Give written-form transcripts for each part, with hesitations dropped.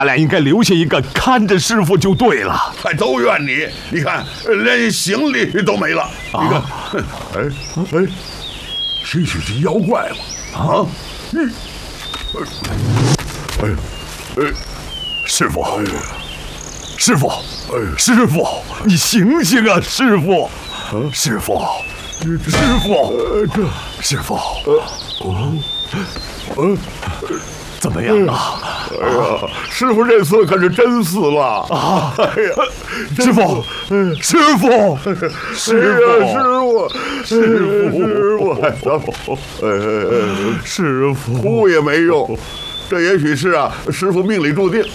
俩应该留下一个看着师傅就对了。 还都怨你，你看连行李都没了。你看，哎，谁是这妖怪嘛？ 师傅，师傅，师傅，你醒醒啊，师傅，师傅，师傅，怎么样啊？ 哎呀，师傅这次可是真死了啊！哎呀， 师傅，师傅，师傅， 哭也没用，这也许是师傅命里注定。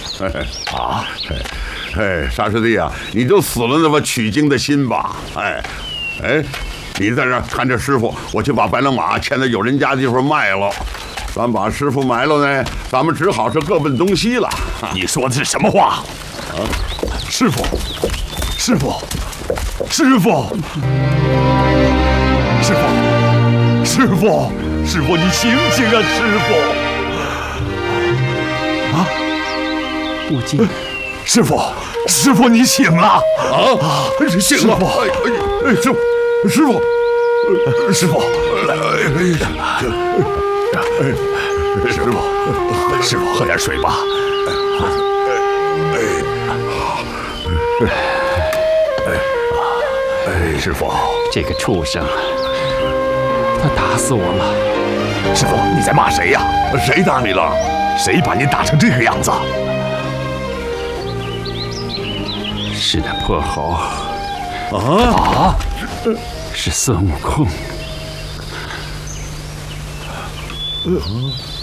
沙师弟啊，你就死了那么取经的心吧。你在这儿看着师傅，我去把白龙马牵到有人家的地方卖了。咱把师傅埋了呢，咱们只好是各奔东西了。 你说的是什么话？师傅，师傅，师傅，师傅，师傅，师傅，你醒醒啊，师傅！ 悟净， 师傅，师傅，你醒了！ 醒了！师傅， 师傅，师傅，喝点水吧。师傅， 这个畜生，他打死我了。 师傅，你在骂谁呀？ 谁打你了？ 谁把你打成这个样子？ 是那破猴。是孙悟空。